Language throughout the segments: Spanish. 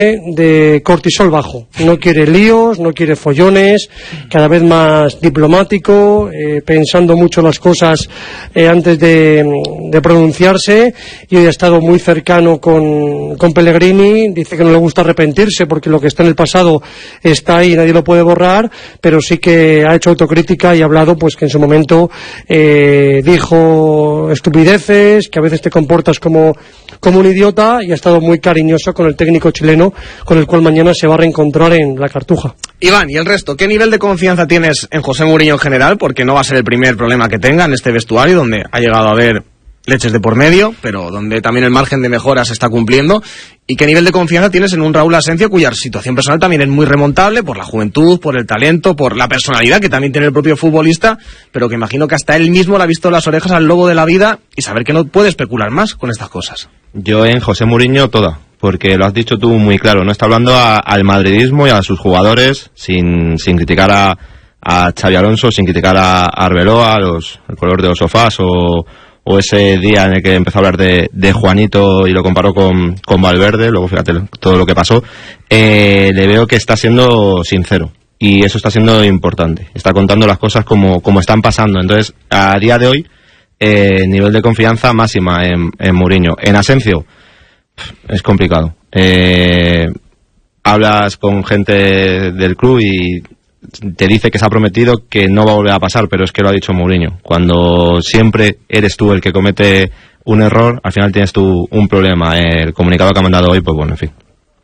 de cortisol bajo, no quiere líos, no quiere follones, cada vez más diplomático, pensando mucho las cosas antes de pronunciarse, y hoy ha estado muy cercano con Pellegrini. Dice que no le gusta arrepentirse porque lo que está en el pasado está ahí y nadie lo puede borrar, pero sí que ha hecho autocrítica y ha hablado pues que en su momento dijo estupideces, que a veces te comportas como un idiota, y ha estado muy cariñoso con el técnico chileno, con el cual mañana se va a reencontrar en la Cartuja. Iván, ¿y el resto? ¿Qué nivel de confianza tienes en José Mourinho en general? Porque no va a ser el primer problema que tenga en este vestuario, donde ha llegado a haber leches de por medio, pero donde también el margen de mejora se está cumpliendo. ¿Y qué nivel de confianza tienes en un Raúl Asencio, cuya situación personal también es muy remontable por la juventud, por el talento, por la personalidad que también tiene el propio futbolista, pero que imagino que hasta él mismo le ha visto las orejas al lobo de la vida y saber que no puede especular más con estas cosas? Yo en José Mourinho toda, porque lo has dicho tú muy claro, no está hablando al madridismo y a sus jugadores sin criticar a Xabi Alonso, sin criticar a Arbeloa, el color de los sofás o ese día en el que empezó a hablar de Juanito y lo comparó con Valverde, luego fíjate todo lo que pasó. Le veo que está siendo sincero y eso está siendo importante, está contando las cosas como están pasando. Entonces, a día de hoy, nivel de confianza máxima en Mourinho. En Asencio es complicado, hablas con gente del club y te dice que se ha prometido que no va a volver a pasar, pero es que lo ha dicho Mourinho. Cuando siempre eres tú el que comete un error, al final tienes tú un problema. El comunicado que ha mandado hoy, pues bueno, en fin.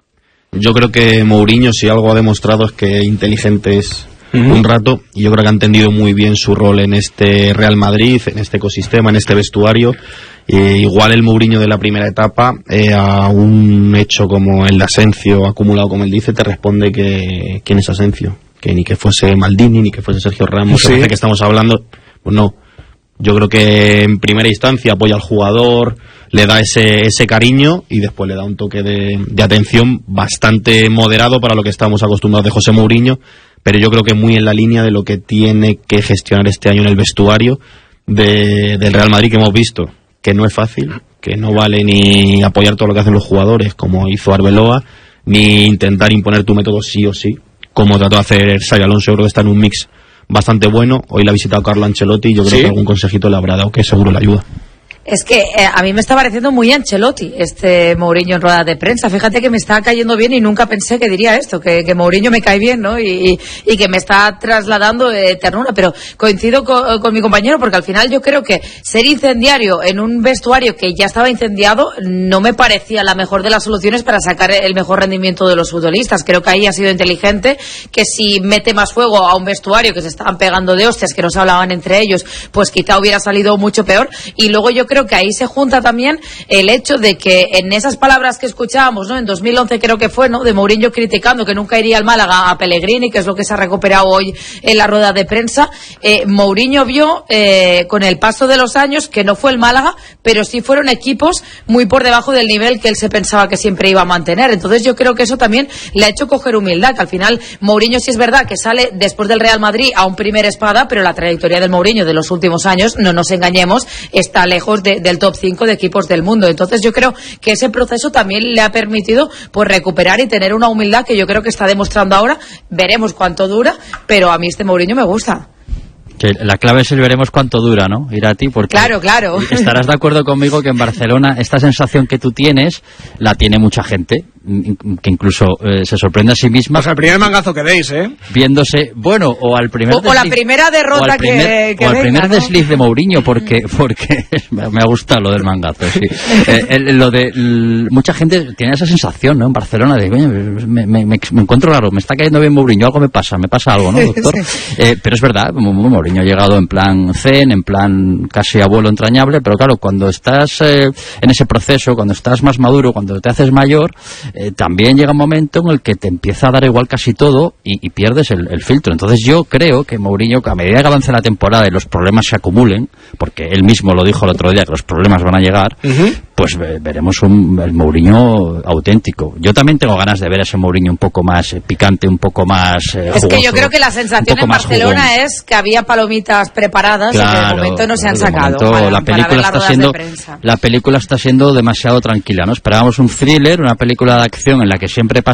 Yo creo que Mourinho, si algo ha demostrado, es que inteligente es un rato, y yo creo que ha entendido muy bien su rol en este Real Madrid, en este ecosistema, en este vestuario. Igual el Mourinho de la primera etapa, a un hecho como el de Asencio acumulado, como él dice, te responde que ¿quién es Asencio? Que ni que fuese Maldini, ni que fuese Sergio Ramos, sí. Que estamos hablando, pues no. Yo creo que en primera instancia apoya al jugador, le da ese cariño y después le da un toque de atención bastante moderado para lo que estamos acostumbrados de José Mourinho, pero yo creo que muy en la línea de lo que tiene que gestionar este año en el vestuario del Real Madrid, que hemos visto que no es fácil, que no vale ni apoyar todo lo que hacen los jugadores como hizo Arbeloa, ni intentar imponer tu método sí o sí, como trató de hacer Xabi Alonso. Yo creo que está en un mix bastante bueno. Hoy la ha visitado Carlo Ancelotti y yo creo que algún consejito le habrá dado que seguro le ayuda. Es que a mí me está pareciendo muy Ancelotti este Mourinho en rueda de prensa. Fíjate que me está cayendo bien y nunca pensé que diría esto, que Mourinho me cae bien, ¿no? Y que me está trasladando ternura. Pero coincido con mi compañero, porque al final yo creo que ser incendiario en un vestuario que ya estaba incendiado no me parecía la mejor de las soluciones para sacar el mejor rendimiento de los futbolistas. Creo que ahí ha sido inteligente, que si mete más fuego a un vestuario que se estaban pegando de hostias, que no se hablaban entre ellos, pues quizá hubiera salido mucho peor. Y luego yo creo que ahí se junta también el hecho de que en esas palabras que escuchábamos, ¿no? En 2011 creo que fue, ¿no? De Mourinho criticando que nunca iría al Málaga a Pellegrini, que es lo que se ha recuperado hoy en la rueda de prensa. Mourinho vio con el paso de los años que no fue el Málaga, pero sí fueron equipos muy por debajo del nivel que él se pensaba que siempre iba a mantener. Entonces yo creo que eso también le ha hecho coger humildad, que al final Mourinho sí es verdad que sale después del Real Madrid a un primer espada, pero la trayectoria del Mourinho de los últimos años, no nos engañemos, está lejos del top 5 de equipos del mundo. Entonces yo creo que ese proceso también le ha permitido pues recuperar y tener una humildad que yo creo que está demostrando ahora. Veremos cuánto dura, pero a mí este Mourinho me gusta. Que la clave es el veremos cuánto dura, ¿no? Irati, porque claro. Estarás de acuerdo conmigo que en Barcelona esta sensación que tú tienes la tiene mucha gente, que incluso se sorprende a sí misma. Pues al primer mangazo que deis, viéndose, bueno, o al primer desliz, o la primera derrota o al primer ¿no? desliz de Mourinho, porque me ha gustado lo del mangazo, sí. Mucha gente tiene esa sensación, ¿no? En Barcelona de, oye, me encuentro raro, me está cayendo bien Mourinho, algo me pasa algo, ¿no, doctor? Pero es verdad, Mourinho ha llegado en plan zen, en plan casi abuelo entrañable, pero claro, cuando estás en ese proceso, cuando estás más maduro, cuando te haces mayor, también llega un momento en el que te empieza a dar igual casi todo y pierdes el filtro. Entonces yo creo que Mourinho, que a medida que avance la temporada y los problemas se acumulen, porque él mismo lo dijo el otro día, que los problemas van a llegar, pues veremos el Mourinho auténtico. Yo también tengo ganas de ver ese Mourinho un poco más picante, un poco más jugoso. Es que yo creo que la sensación en Barcelona es que había palomitas preparadas y que de momento no se han sacado. La película está siendo demasiado tranquila, ¿no? Esperábamos un thriller, una película de acción en la que siempre pasa